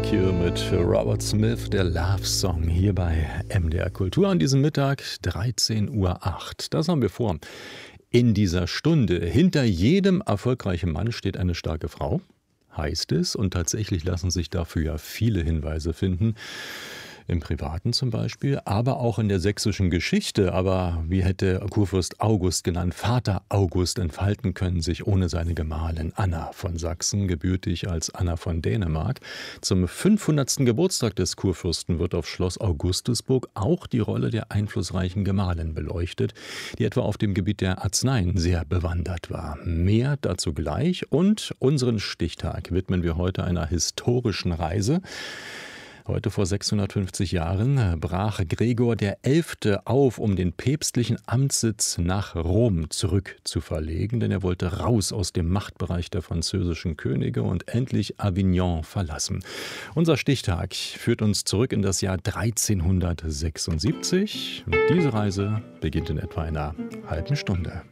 Soundtrack hier mit Robert Smith, der Love Song hier bei MDR Kultur an diesem Mittag, 13:08 Uhr. Das haben wir vor. In dieser Stunde, hinter jedem erfolgreichen Mann steht eine starke Frau, heißt es. Und tatsächlich lassen sich dafür ja viele Hinweise finden. Im Privaten zum Beispiel, aber auch in der sächsischen Geschichte. Aber wie hätte Kurfürst August genannt, Vater August, entfalten können sich ohne seine Gemahlin Anna von Sachsen, gebürtig als Anna von Dänemark. Zum 500. Geburtstag des Kurfürsten wird auf Schloss Augustusburg auch die Rolle der einflussreichen Gemahlin beleuchtet, die etwa auf dem Gebiet der Arzneien sehr bewandert war. Mehr dazu gleich, und unseren Stichtag widmen wir heute einer historischen Reise. Heute vor 650 Jahren brach Gregor XI. Auf, um den päpstlichen Amtssitz nach Rom zurückzuverlegen, denn er wollte raus aus dem Machtbereich der französischen Könige und endlich Avignon verlassen. Unser Stichtag führt uns zurück in das Jahr 1376. Diese Reise beginnt in etwa einer halben Stunde.